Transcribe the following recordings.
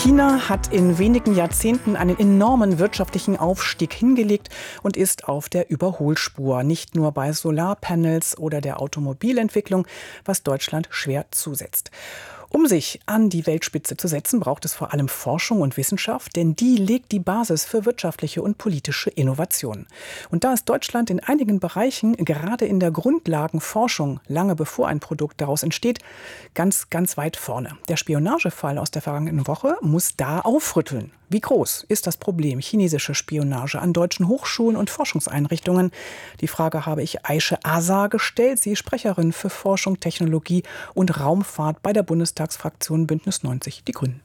China hat in wenigen Jahrzehnten einen enormen wirtschaftlichen Aufstieg hingelegt und ist auf der Überholspur. Nicht nur bei Solarpanels oder der Automobilentwicklung, was Deutschland schwer zusetzt. Um sich an die Weltspitze zu setzen, braucht es vor allem Forschung und Wissenschaft, denn die legt die Basis für wirtschaftliche und politische Innovationen. Und da ist Deutschland in einigen Bereichen, gerade in der Grundlagenforschung, lange bevor ein Produkt daraus entsteht, ganz weit vorne. Der Spionagefall aus der vergangenen Woche muss da aufrütteln. Wie groß ist das Problem chinesische Spionage an deutschen Hochschulen und Forschungseinrichtungen? Die Frage habe ich Aische Asa gestellt. Sie ist Sprecherin für Forschung, Technologie und Raumfahrt bei der Bundestagsfraktion Bündnis 90 Die Grünen.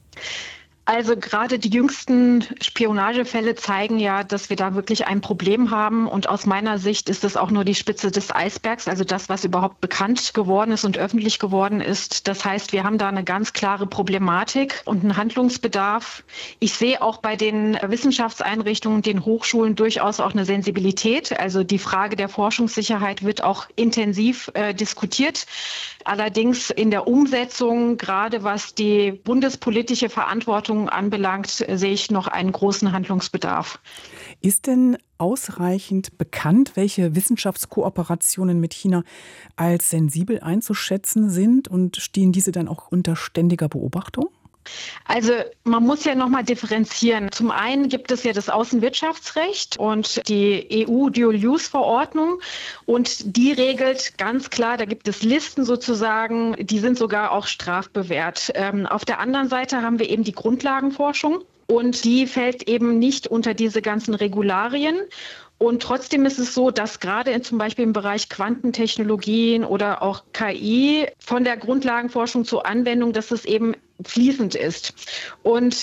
Also gerade die jüngsten Spionagefälle zeigen ja, dass wir da wirklich ein Problem haben. Und aus meiner Sicht ist es auch nur die Spitze des Eisbergs, also das, was überhaupt bekannt geworden ist und öffentlich geworden ist. Das heißt, wir haben da eine ganz klare Problematik und einen Handlungsbedarf. Ich sehe auch bei den Wissenschaftseinrichtungen, den Hochschulen durchaus auch eine Sensibilität. Also die Frage der Forschungssicherheit wird auch intensiv diskutiert. Allerdings in der Umsetzung, gerade was die bundespolitische Verantwortung anbelangt, sehe ich noch einen großen Handlungsbedarf. Ist denn ausreichend bekannt, welche Wissenschaftskooperationen mit China als sensibel einzuschätzen sind, und stehen diese dann auch unter ständiger Beobachtung? Also man muss ja nochmal differenzieren. Zum einen gibt es ja das Außenwirtschaftsrecht und die EU-Dual-Use-Verordnung, und die regelt ganz klar, da gibt es Listen sozusagen, die sind sogar auch strafbewehrt. Auf der anderen Seite haben wir eben die Grundlagenforschung, und die fällt eben nicht unter diese ganzen Regularien. Und trotzdem ist es so, dass gerade zum Beispiel im Bereich Quantentechnologien oder auch KI von der Grundlagenforschung zur Anwendung, dass es eben fließend ist. Und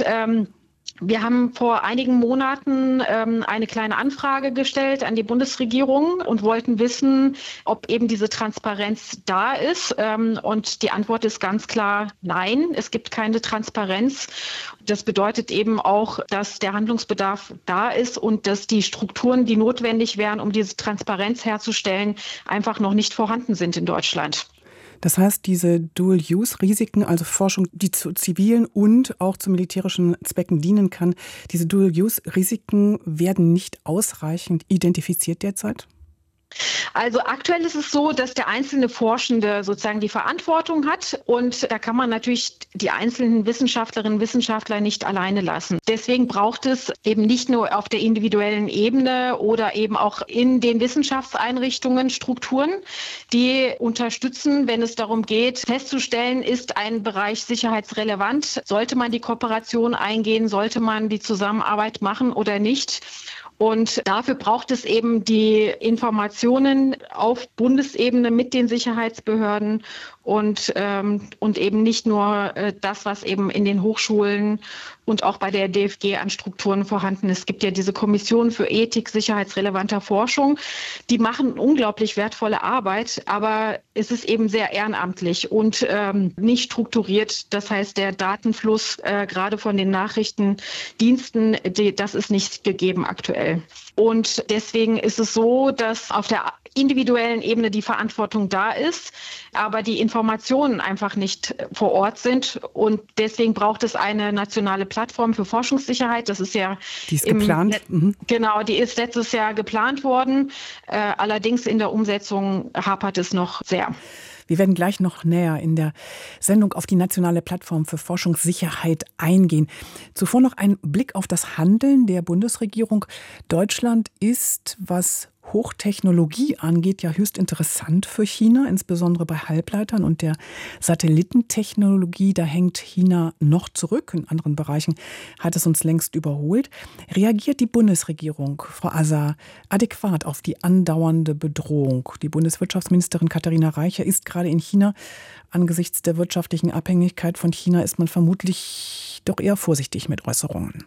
wir haben vor einigen Monaten eine kleine Anfrage gestellt an die Bundesregierung und wollten wissen, ob eben diese Transparenz da ist. Und die Antwort ist ganz klar nein, es gibt keine Transparenz. Das bedeutet eben auch, dass der Handlungsbedarf da ist und dass die Strukturen, die notwendig wären, um diese Transparenz herzustellen, einfach noch nicht vorhanden sind in Deutschland. Das heißt, diese Dual-Use-Risiken, also Forschung, die zu zivilen und auch zu militärischen Zwecken dienen kann, diese Dual-Use-Risiken werden nicht ausreichend identifiziert derzeit? Also aktuell ist es so, dass der einzelne Forschende sozusagen die Verantwortung hat, und da kann man natürlich die einzelnen Wissenschaftlerinnen und Wissenschaftler nicht alleine lassen. Deswegen braucht es eben nicht nur auf der individuellen Ebene oder eben auch in den Wissenschaftseinrichtungen Strukturen, die unterstützen, wenn es darum geht, festzustellen, ist ein Bereich sicherheitsrelevant, sollte man die Kooperation eingehen, sollte man die Zusammenarbeit machen oder nicht. Und dafür braucht es eben die Informationen auf Bundesebene mit den Sicherheitsbehörden und eben nicht nur das, was eben in den Hochschulen und auch bei der DFG an Strukturen vorhanden ist. Es gibt ja diese Kommission für Ethik sicherheitsrelevanter Forschung. Die machen unglaublich wertvolle Arbeit, aber es ist eben sehr ehrenamtlich und nicht strukturiert. Das heißt, der Datenfluss gerade von den Nachrichtendiensten, das ist nicht gegeben aktuell. Und deswegen ist es so, dass auf der individuellen Ebene die Verantwortung da ist, aber die Informationen einfach nicht vor Ort sind. Und deswegen braucht es eine nationale Plattform für Forschungssicherheit. Das ist ja die ist geplant. Genau, die ist letztes Jahr geplant worden. Allerdings in der Umsetzung hapert es noch sehr. Wir werden gleich noch näher in der Sendung auf die nationale Plattform für Forschungssicherheit eingehen. Zuvor noch ein Blick auf das Handeln der Bundesregierung. Deutschland ist, was Hochtechnologie angeht, ja höchst interessant für China, insbesondere bei Halbleitern und der Satellitentechnologie. Da hängt China noch zurück. In anderen Bereichen hat es uns längst überholt. Reagiert die Bundesregierung, Frau Asa, adäquat auf die andauernde Bedrohung? Die Bundeswirtschaftsministerin Katharina Reiche ist gerade in China. Angesichts der wirtschaftlichen Abhängigkeit von China ist man vermutlich doch eher vorsichtig mit Äußerungen.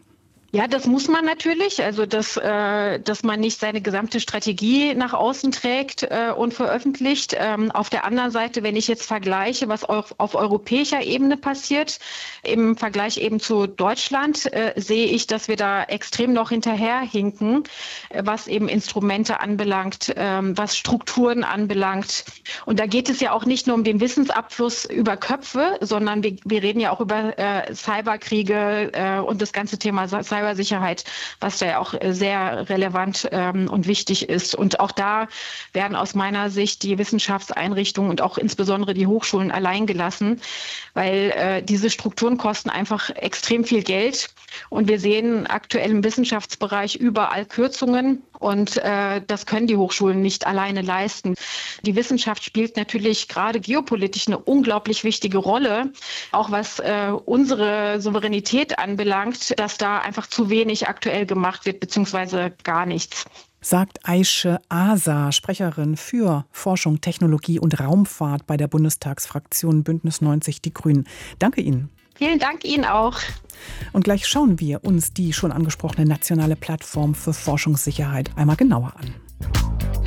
Ja, das muss man natürlich. Also, dass man nicht seine gesamte Strategie nach außen trägt und veröffentlicht. Auf der anderen Seite, wenn ich jetzt vergleiche, was auf europäischer Ebene passiert, im Vergleich eben zu Deutschland, sehe ich, dass wir da extrem noch hinterherhinken, was eben Instrumente anbelangt, was Strukturen anbelangt. Und da geht es ja auch nicht nur um den Wissensabfluss über Köpfe, sondern wir reden ja auch über Cyberkriege und das ganze Thema Cybersicherheit, was da ja auch sehr relevant und wichtig ist. Und auch da werden aus meiner Sicht die Wissenschaftseinrichtungen und auch insbesondere die Hochschulen allein gelassen, weil diese Strukturen kosten einfach extrem viel Geld. Und wir sehen aktuell im Wissenschaftsbereich überall Kürzungen. Und das können die Hochschulen nicht alleine leisten. Die Wissenschaft spielt natürlich gerade geopolitisch eine unglaublich wichtige Rolle, auch was unsere Souveränität anbelangt, dass da einfach zu wenig aktuell gemacht wird, beziehungsweise gar nichts. Sagt Aische Asa, Sprecherin für Forschung, Technologie und Raumfahrt bei der Bundestagsfraktion Bündnis 90 Die Grünen. Danke Ihnen. Vielen Dank Ihnen auch. Und gleich schauen wir uns die schon angesprochene nationale Plattform für Forschungssicherheit einmal genauer an.